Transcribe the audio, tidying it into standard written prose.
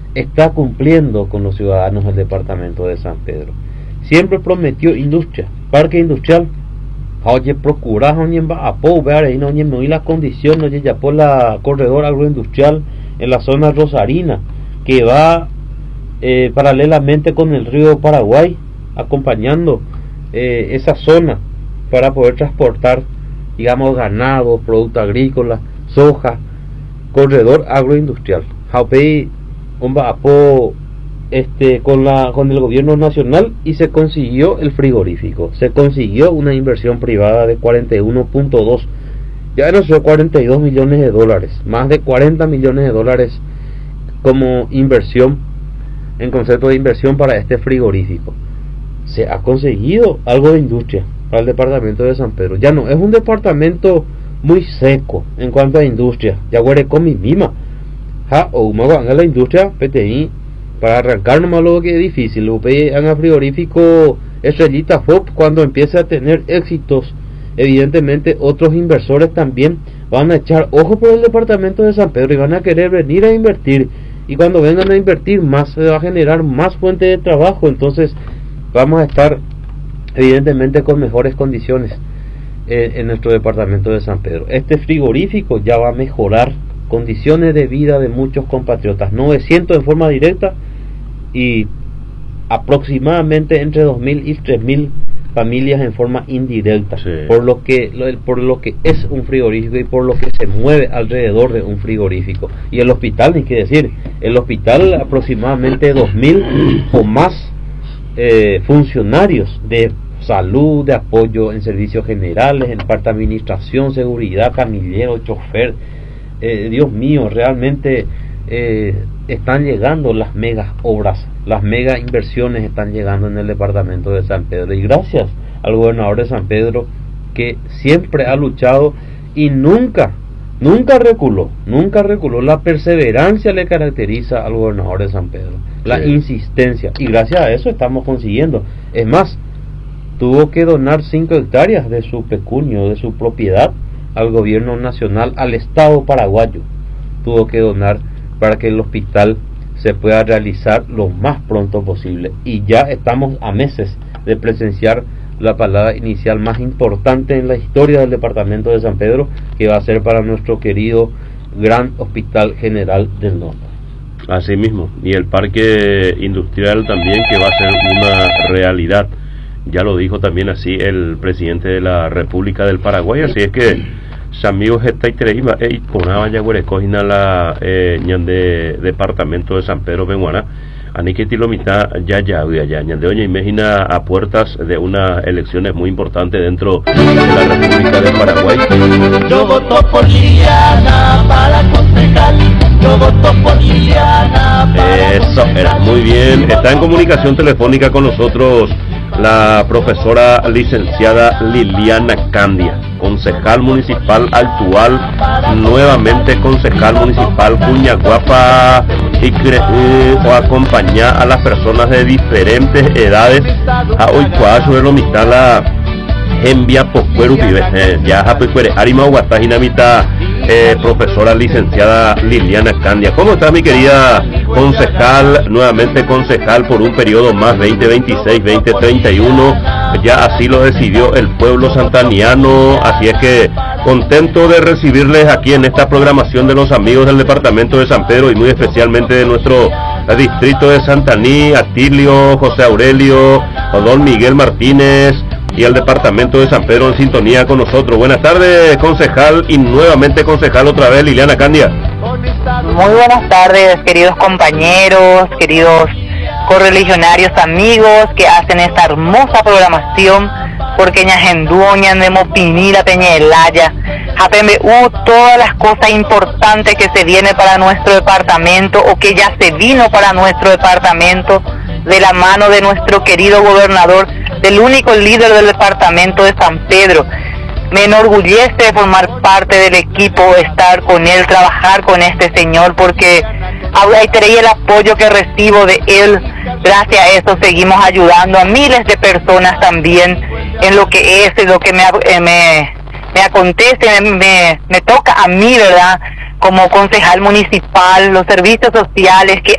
está cumpliendo con los ciudadanos del departamento de San Pedro. Siempre prometió industria, parque industrial. Oye, procurar oye apo ver ahí no me la condición oye ya por la corredor agroindustrial en la zona rosarina que va paralelamente con el río Paraguay, acompañando esa zona para poder transportar, digamos, ganado, producto agrícola, soja, corredor agroindustrial. Jaupei apo con el gobierno nacional y se consiguió el frigorífico, se consiguió una inversión privada de 41.2, ya no son 42 millones de dólares, más de 40 millones de dólares como inversión, en concepto de inversión para este frigorífico. Se ha conseguido algo de industria para el departamento de San Pedro. Ya no es un departamento muy seco en cuanto a industria, ya huele con mi mima o la industria PTI. Para arrancar nomás lo que es difícil, lo que haga frigorífico Estrellita FOP cuando empiece a tener éxitos, evidentemente otros inversores también van a echar ojo por el departamento de San Pedro y van a querer venir a invertir, y cuando vengan a invertir más se va a generar más fuente de trabajo, entonces vamos a estar evidentemente con mejores condiciones en nuestro departamento de San Pedro. Este frigorífico ya va a mejorar condiciones de vida de muchos compatriotas, 900 en forma directa y aproximadamente entre 2.000 y 3.000 familias en forma indirecta, sí. por lo que es un frigorífico y por lo que se mueve alrededor de un frigorífico. Y el hospital, ni que decir, el hospital aproximadamente 2.000 o más funcionarios de salud, de apoyo en servicios generales, en parte de administración, seguridad, camillero, chofer. Dios mío, realmente están llegando las mega obras, las mega inversiones están llegando en el departamento de San Pedro, y gracias al gobernador de San Pedro, que siempre ha luchado y nunca reculó. La perseverancia le caracteriza al gobernador de San Pedro, la insistencia, y gracias a eso estamos consiguiendo. Es más, tuvo que donar 5 hectáreas de su pecunio, de su propiedad, al gobierno nacional, al Estado paraguayo. Tuvo que donar para que el hospital se pueda realizar lo más pronto posible, y ya estamos a meses de presenciar la palabra inicial más importante en la historia del departamento de San Pedro, que va a ser para nuestro querido Gran Hospital General del Norte. Así mismo, y el parque industrial también, que va a ser una realidad. Ya lo dijo también así el presidente de la República del Paraguay, así es que amigos está y ponaba ya cogina la de departamento de San Pedro Benguana, ani que tilomita ya de oña imagina a puertas de unas elecciones muy importantes dentro de la República del Paraguay. Yo voto por Liliana para concejal. Yo voto por Liliana para eso era muy bien. Está en comunicación telefónica con nosotros la profesora licenciada Liliana Candia, concejal municipal actual, nuevamente concejal municipal Puñaguapa, y o acompañar a las personas de diferentes edades a hoy cuadro de lo mitad envía poscuero ya japecuere arima guatajina mitad profesora licenciada Liliana Candia. ¿Cómo está mi querida concejal, nuevamente concejal por un periodo más 2026-2031? Ya así lo decidió el pueblo santaniano, así es que contento de recibirles aquí en esta programación de los amigos del departamento de San Pedro y muy especialmente de nuestro distrito de Santaní, Atilio, José Aurelio, don Miguel Martínez y el departamento de San Pedro en sintonía con nosotros. Buenas tardes, concejal, y nuevamente concejal otra vez, Liliana Candia. Muy buenas tardes, queridos compañeros, queridos correligionarios, amigos que hacen esta hermosa programación, porque ñajenduoñan de Mopinira, Peñelaya, JPMU, todas las cosas importantes que se viene para nuestro departamento o que ya se vino para nuestro departamento, de la mano de nuestro querido gobernador, del único líder del departamento de San Pedro. Me enorgullece de formar parte del equipo, estar con él, trabajar con este señor, porque ahí tenéis el apoyo que recibo de él. Gracias a eso seguimos ayudando a miles de personas también en lo que es, en lo que me acontece, me toca a mí, ¿verdad? Como concejal municipal, los servicios sociales que